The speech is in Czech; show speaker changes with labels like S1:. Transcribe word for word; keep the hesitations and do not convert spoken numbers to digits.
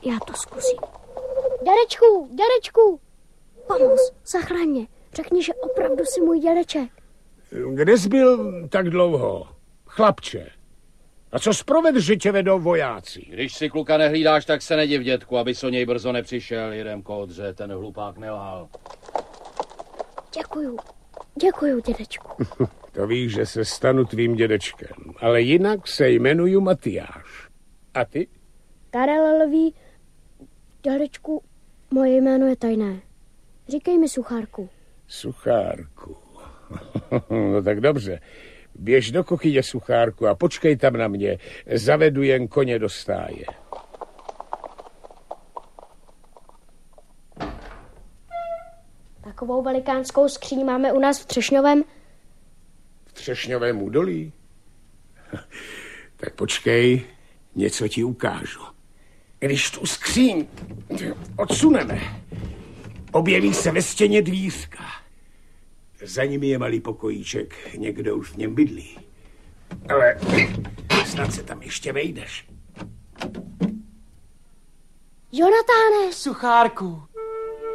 S1: Já to zkusím. Dědečku, dědečku, pomoz, zachraň mě. Řekni, že opravdu jsi můj dědeček.
S2: Kde jsi byl tak dlouho, chlapče? A co zproved, že tě vedou vojáci?
S3: Když si kluka nehlídáš, tak se nediv, dětku, aby o něj brzo nepřišel. Jedem kódře, ten hlupák nelhal.
S1: Děkuju, děkuju, dědečku.
S2: To víš, že se stanu tvým dědečkem, ale jinak se jmenuju Matyáš. A ty?
S1: Karel Lví, dědečku, moje jméno je tajné. Říkej mi Suchárku.
S2: Suchárku. No tak dobře. Běž do kuchyně, Suchárku, a počkej tam na mě. Zavedu jen koně do stáje.
S1: Takovou velikánskou skříň máme u nás v Třešňovém.
S2: V Třešňovém údolí? Tak počkej, něco ti ukážu. Když tu skříň odsuneme, objeví se ve stěně dvířka. Za nimi je malý pokojíček, někdo už v něm bydlí. Ale snad se tam ještě vejdeš.
S1: Jonatáne!
S4: Suchárku,